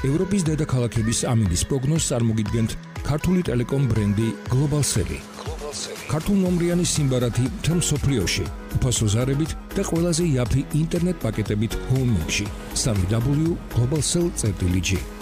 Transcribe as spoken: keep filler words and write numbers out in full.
ევროპის დედაქალაქების ამინდის პროგნოზს წარმოგიდგენთ ქართული ტელეკომ ბრენდი Globalcell. ქართულ ნომრიანი სიმბარათი მთელ მსოფლიოში, უფასო ზარებით და ყველაზე იაფი ინტერნეტ პაკეტებით ჰოუმინგში. www.globalcell.gr